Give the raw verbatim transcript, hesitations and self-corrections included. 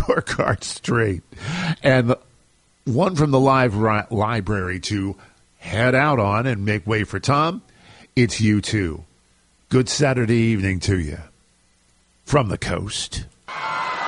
scorecard straight. And one from the live ri- library to head out on and make way for Tom. It's U two. Good Saturday evening to you from the coast.